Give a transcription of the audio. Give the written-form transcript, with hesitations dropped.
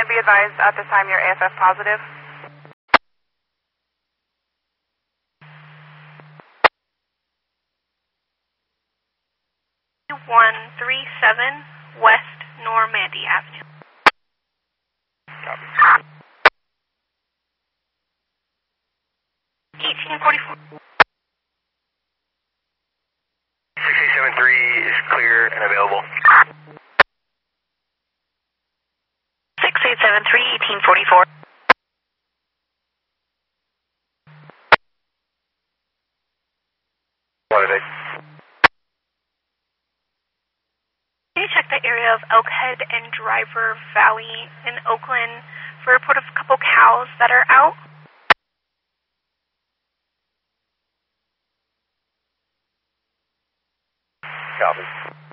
be advised at this time you're AFF positive. 137 West Normandy Avenue. Copy. 1844. 6873 is clear and available. 6873, 1844. What are they? Can you check the area of Elkhead and Driver Valley in Oakland for a report of a couple cows that are out? Copy.